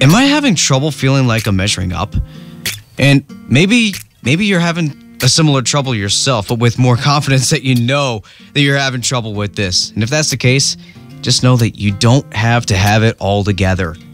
am I having trouble feeling like I'm measuring up? And maybe you're having a similar trouble yourself, but with more confidence that you know that you're having trouble with this. And if that's the case, just know that you don't have to have it all together.